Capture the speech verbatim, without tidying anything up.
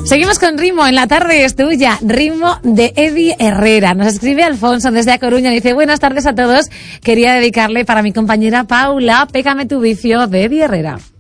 Seguimos con Ritmo, en la tarde es tuya, Ritmo de Eddie Herrera. Nos escribe Alfonso desde A Coruña, dice, buenas tardes a todos, quería dedicarle para mi compañera Paula, Pécame tu vicio, de Eddie Herrera.